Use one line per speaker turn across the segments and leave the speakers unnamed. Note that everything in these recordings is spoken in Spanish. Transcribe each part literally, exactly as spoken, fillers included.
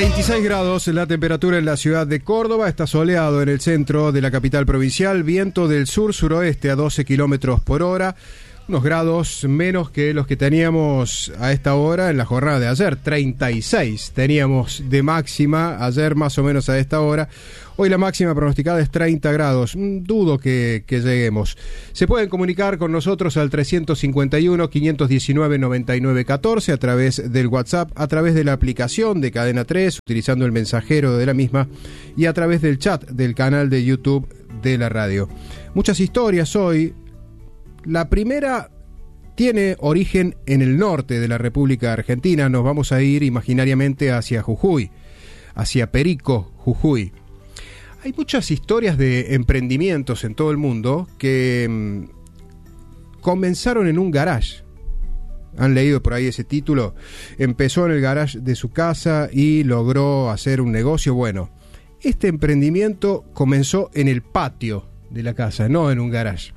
veintiséis grados la temperatura en la ciudad de Córdoba, está soleado en el centro de la capital provincial, viento del sur-suroeste a doce kilómetros por hora, unos grados menos que los que teníamos a esta hora en la jornada de ayer, treinta y seis teníamos de máxima ayer más o menos a esta hora. Hoy la máxima pronosticada es treinta grados, dudo que, que lleguemos. Se pueden comunicar con nosotros al trescientos cincuenta y uno, quinientos diecinueve, noventa y nueve catorce a través del WhatsApp, a través de la aplicación de Cadena tres, utilizando el mensajero de la misma, y a través del chat del canal de YouTube de la radio. Muchas historias hoy. La primera tiene origen en el norte de la República Argentina. Nos vamos a ir imaginariamente hacia Jujuy, hacia Perico, Jujuy. Hay muchas historias de emprendimientos en todo el mundo que mmm, comenzaron en un garage. ¿Han leído por ahí ese título? Empezó en el garage de su casa y logró hacer un negocio. Bueno, este emprendimiento comenzó en el patio de la casa, no en un garage.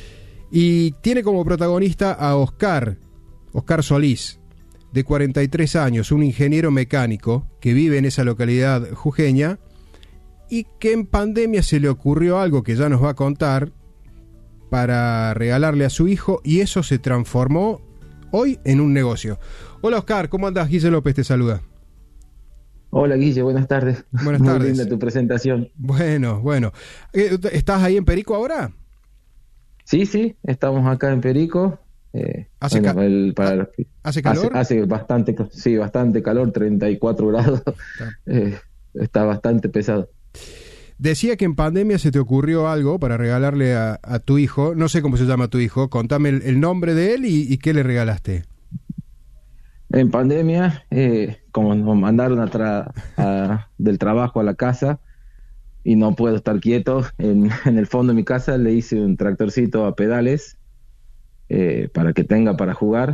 Y tiene como protagonista a Oscar, Oscar Solís, de cuarenta y tres años, un ingeniero mecánico que vive en esa localidad jujeña y que en pandemia se le ocurrió algo que ya nos va a contar para regalarle a su hijo, y eso se transformó hoy en un negocio. Hola Oscar, ¿cómo andás? Guille López te saluda.
Hola Guille, buenas tardes.
Buenas
Muy
tardes.
linda tu presentación.
Bueno, bueno. ¿Estás ahí en Perico ahora?
Sí, sí, estamos acá en Perico. Eh,
¿Hace,
bueno,
ca-
el, para,
¿Hace calor?
Hace, hace bastante, sí, bastante calor, treinta y cuatro grados. Eh, está bastante pesado.
Decía que en pandemia se te ocurrió algo para regalarle a, a tu hijo. No sé cómo se llama tu hijo. Contame el, el nombre de él y, y qué le regalaste.
En pandemia, eh, como nos mandaron a tra- a, del trabajo a la casa y no puedo estar quieto, en, en el fondo de mi casa le hice un tractorcito a pedales eh, para que tenga para jugar,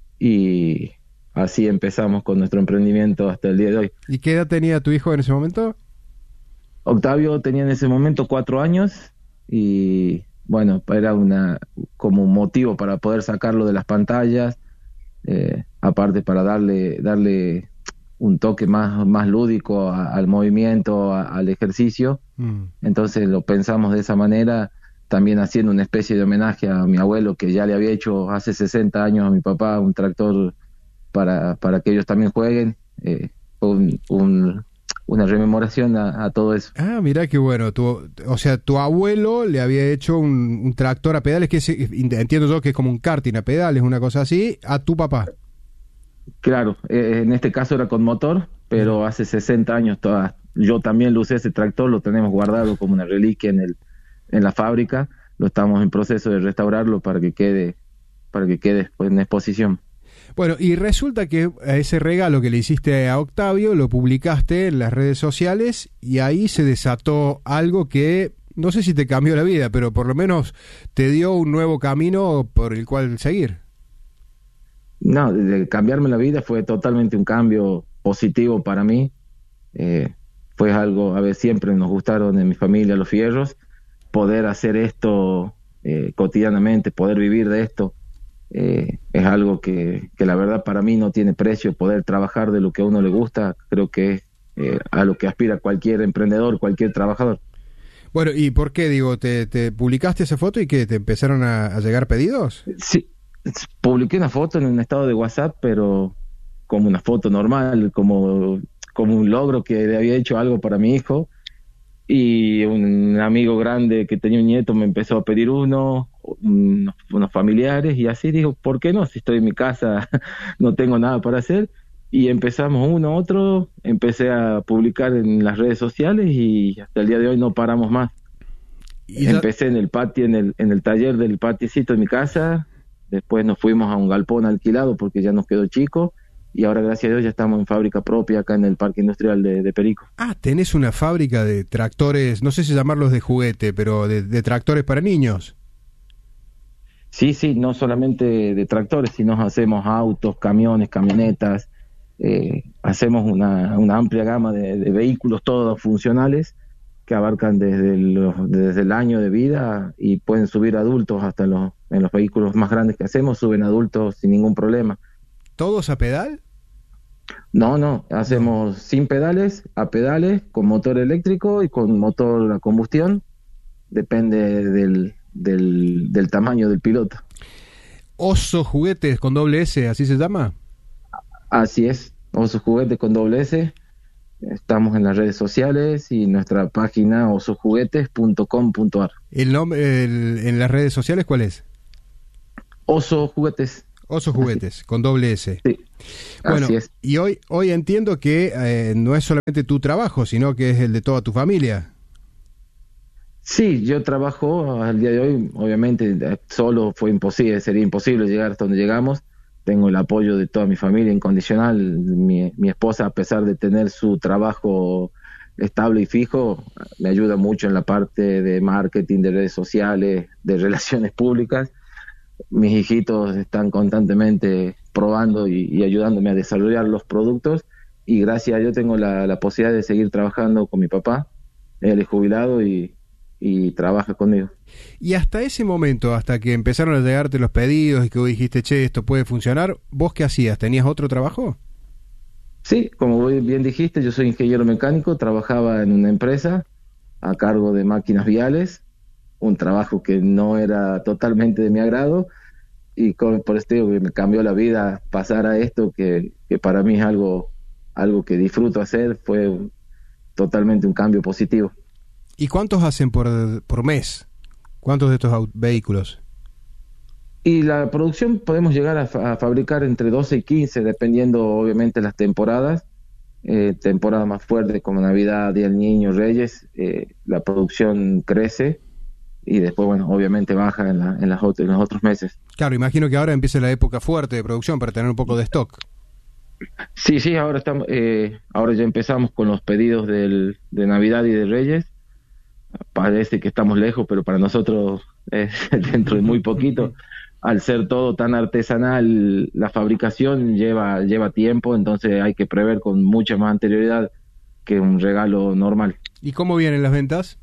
y así empezamos con nuestro emprendimiento hasta el día de hoy.
¿Y qué edad tenía tu hijo en ese momento?
Octavio tenía en ese momento cuatro años y bueno, era una como un motivo para poder sacarlo de las pantallas, eh, aparte para darle darle un toque más, más lúdico a, al movimiento, a, al ejercicio. Mm. Entonces lo pensamos de esa manera, también haciendo una especie de homenaje a mi abuelo, que ya le había hecho hace sesenta años a mi papá un tractor para, para que ellos también jueguen. Eh, un, un, una rememoración a, a todo eso.
Ah, mirá qué bueno. Tu, o sea, tu abuelo le había hecho un, un tractor a pedales, que es, entiendo yo que es como un karting a pedales, una cosa así, a tu papá.
Claro, eh, en este caso era con motor, pero hace sesenta años toda, yo también lo usé ese tractor, lo tenemos guardado como una reliquia en el en la fábrica, lo estamos en proceso de restaurarlo para que quede para que quede pues, en exposición.
Bueno, y resulta que ese regalo que le hiciste a Octavio lo publicaste en las redes sociales y ahí se desató algo que no sé si te cambió la vida, pero por lo menos te dio un nuevo camino por el cual seguir.
No, de cambiarme la vida fue totalmente un cambio positivo para mí. Eh, fue algo, a ver, siempre nos gustaron en mi familia los fierros. Poder hacer esto eh, cotidianamente, poder vivir de esto, eh, es algo que, que la verdad para mí no tiene precio. Poder trabajar de lo que a uno le gusta, creo que es eh, a lo que aspira cualquier emprendedor, cualquier trabajador.
Bueno, ¿y por qué? Digo, ¿te, te publicaste esa foto y que te empezaron a, a llegar pedidos?
Sí. Publiqué una foto en un estado de WhatsApp, pero como una foto normal, como, como un logro que le había hecho algo para mi hijo, y un amigo grande que tenía un nieto me empezó a pedir uno, unos, unos familiares, y así digo, ¿por qué no? Si estoy en mi casa, no tengo nada para hacer, y empezamos uno, otro, empecé a publicar en las redes sociales y hasta el día de hoy no paramos más. ¿Y empecé ya... en el patio, en el, en el taller del patiecito de mi casa. Después nos fuimos a un galpón alquilado porque ya nos quedó chico, y ahora gracias a Dios ya estamos en fábrica propia acá en el Parque Industrial de, de Perico.
Ah, tenés una fábrica de tractores, no sé si llamarlos de juguete, pero de, de tractores para niños.
Sí, sí, no solamente de tractores, sino hacemos autos, camiones, camionetas, eh, hacemos una, una amplia gama de, de vehículos todos funcionales que abarcan desde, los, desde el año de vida y pueden subir adultos hasta los, en los vehículos más grandes que hacemos, suben adultos sin ningún problema.
¿Todos a pedal?
No, no, hacemos sin pedales, a pedales, con motor eléctrico y con motor a combustión, depende del, del, del tamaño del piloto.
Oso Juguetes con doble S, ¿así se llama?
Así es, Oso Juguete con doble S. Estamos en las redes sociales y nuestra página oso juguetes punto com punto a r.
¿El nombre el- en las redes sociales cuál es?
Oso Juguetes.
Oso Juguetes,
Así.
con doble S.
Sí,
Bueno,
así es.
y hoy, hoy entiendo que eh, no es solamente tu trabajo, sino que es el de toda tu familia.
Sí, yo trabajo al día de hoy, obviamente eh, solo fue imposible, sería imposible llegar hasta donde llegamos. Tengo el apoyo de toda mi familia incondicional. Mi, mi esposa, a pesar de tener su trabajo estable y fijo, me ayuda mucho en la parte de marketing, de redes sociales, de relaciones públicas. Mis hijitos están constantemente probando y, y ayudándome a desarrollar los productos, y gracias a Dios tengo la, la posibilidad de seguir trabajando con mi papá. Él es jubilado y, y trabaja conmigo.
Y hasta ese momento, hasta que empezaron a llegarte los pedidos y que vos dijiste, che, esto puede funcionar, ¿vos qué hacías? ¿Tenías otro trabajo?
Sí, como vos bien dijiste, yo soy ingeniero mecánico, trabajaba en una empresa a cargo de máquinas viales, un trabajo que no era totalmente de mi agrado, y con, por esto digo que me cambió la vida pasar a esto, que, que para mí es algo, algo que disfruto hacer. Fue un- totalmente un cambio positivo.
¿Y cuántos hacen por, por mes? ¿Cuántos de estos au- vehículos?
Y la producción podemos llegar a, fa- a fabricar entre doce y quince, dependiendo obviamente las temporadas. Eh, temporada más fuerte como Navidad, Día del Niño, Reyes, eh, la producción crece, y después, bueno, obviamente baja en, la, en, las ot- en los otros meses.
Claro, imagino que ahora empieza la época fuerte de producción para tener un poco de stock.
Sí, sí, ahora estamos, eh, ahora ya empezamos con los pedidos del, de Navidad y de Reyes. Parece que estamos lejos, pero para nosotros es dentro de muy poquito. Al ser todo tan artesanal, la fabricación lleva, lleva tiempo, entonces hay que prever con mucha más anterioridad que un regalo normal.
¿Y cómo vienen las ventas?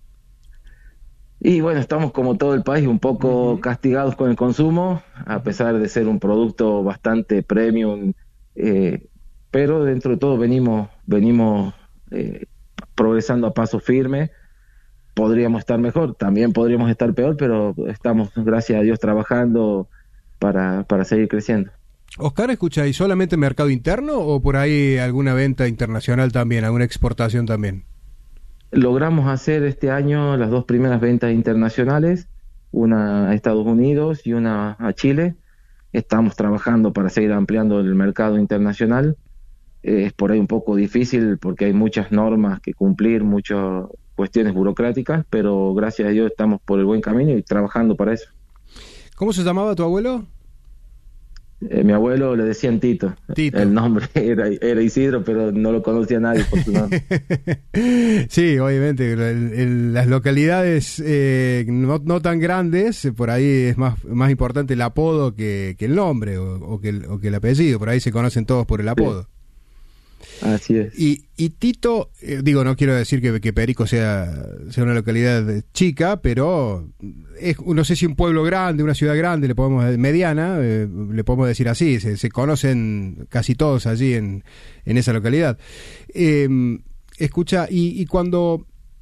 Y bueno, estamos como todo el país un poco
Ujú.
castigados con el consumo, a pesar de ser un producto bastante premium, eh, pero dentro de todo venimos, venimos eh, progresando a paso firme. Podríamos estar mejor, también podríamos estar peor, pero estamos, gracias a Dios, trabajando para, para seguir creciendo.
Oscar, escucha, ¿y solamente mercado interno o por ahí alguna venta internacional también, alguna exportación también?
Logramos hacer este año las dos primeras ventas internacionales, una a Estados Unidos y una a Chile. Estamos trabajando para seguir ampliando el mercado internacional. Eh, es por ahí un poco difícil porque hay muchas normas que cumplir, muchas cuestiones burocráticas, pero gracias a Dios estamos por el buen camino y trabajando para eso.
¿Cómo se llamaba tu abuelo?
Eh, mi abuelo le decían Tito.
Tito.
El nombre era, era Isidro, pero no lo conocía nadie por su nombre.
Sí, obviamente, el- el- las localidades eh, no, no tan grandes, eh, por ahí es más, más importante el apodo que, que el nombre o, o que el, o que el apellido, por ahí se conocen todos por el apodo.
Así es.
Y, y Tito, eh, digo, no quiero decir que, que Perico sea, sea una localidad eh, chica, pero es, no sé si un pueblo grande, una ciudad grande, le podemos mediana, eh, le podemos decir así, se, se conocen casi todos allí en, en esa localidad. Eh, escucha, y, y cuando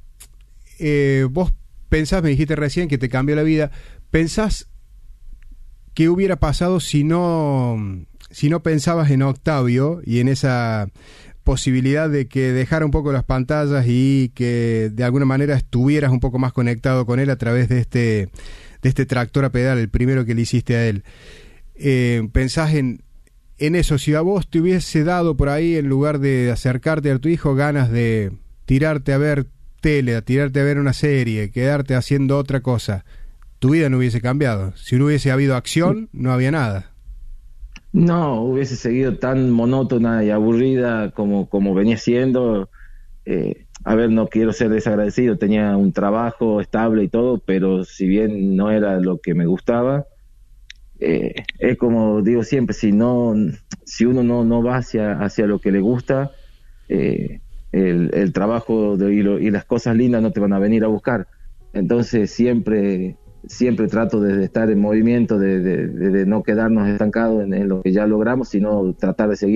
eh, vos pensás, me dijiste recién que te cambió la vida, ¿pensás qué hubiera pasado si no, si no pensabas en Octavio y en esa posibilidad de que dejara un poco las pantallas y que de alguna manera estuvieras un poco más conectado con él a través de este, de este tractor a pedal, el primero que le hiciste a él? Eh, ¿pensás en, en eso? Si a vos te hubiese dado por ahí, en lugar de acercarte a tu hijo, ganas de tirarte a ver tele, a tirarte a ver una serie, quedarte haciendo otra cosa, tu vida no hubiese cambiado. Si no hubiese habido acción, no había nada.
No, hubiese seguido tan monótona y aburrida como, como venía siendo. Eh, a ver, no quiero ser desagradecido, tenía un trabajo estable y todo, pero si bien no era lo que me gustaba, eh, es como digo siempre, si no, si uno no, no va hacia, hacia lo que le gusta, eh, el, el trabajo de, y, lo, y las cosas lindas no te van a venir a buscar. Entonces siempre siempre trato de, de estar en movimiento, de, de, de, de no quedarnos estancados en, en lo que ya logramos, sino tratar de seguir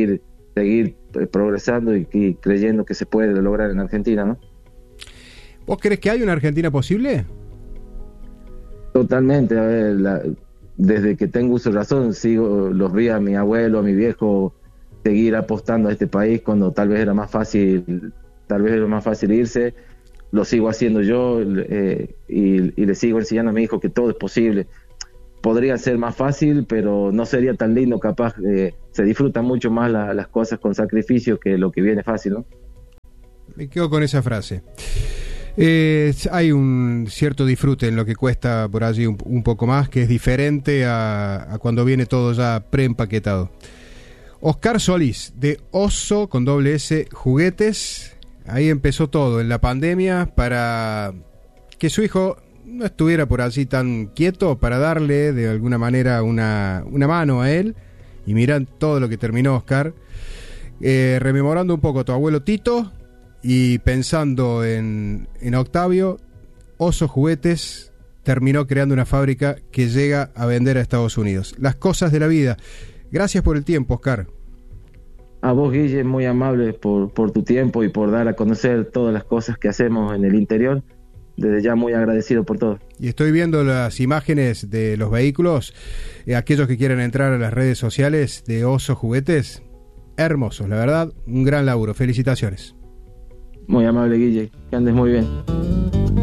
seguir progresando y, y creyendo que se puede lograr en Argentina, ¿no?
¿Vos crees que hay una Argentina posible?
Totalmente, a ver, la, desde que tengo uso de razón, sigo, los vi a mi abuelo, a mi viejo, seguir apostando a este país cuando tal vez era más fácil, tal vez era más fácil irse, lo sigo haciendo yo eh, y, y le sigo enseñando a mi hijo que todo es posible. Podría ser más fácil, pero no sería tan lindo, capaz, eh, se disfrutan mucho más la, las cosas con sacrificio que lo que viene fácil, ¿no?
Me quedo con esa frase. Eh, hay un cierto disfrute en lo que cuesta por allí un, un poco más, que es diferente a, a cuando viene todo ya preempaquetado. Oscar Solís, de Oso, con doble S, Juguetes. Ahí empezó todo en la pandemia para que su hijo no estuviera por allí tan quieto, para darle de alguna manera una, una mano a él. Y miran todo lo que terminó, Oscar. Eh, rememorando un poco a tu abuelo Tito y pensando en, en Octavio, Oso Juguetes terminó creando una fábrica que llega a vender a Estados Unidos. Las cosas de la vida. Gracias por el tiempo, Oscar.
A vos, Guille, muy amable por, por tu tiempo y por dar a conocer todas las cosas que hacemos en el interior. Desde ya muy agradecido por todo.
Y estoy viendo las imágenes de los vehículos, eh, aquellos que quieran entrar a las redes sociales de Oso Juguetes, hermosos, la verdad, un gran laburo, felicitaciones.
Muy amable, Guille, que andes muy bien.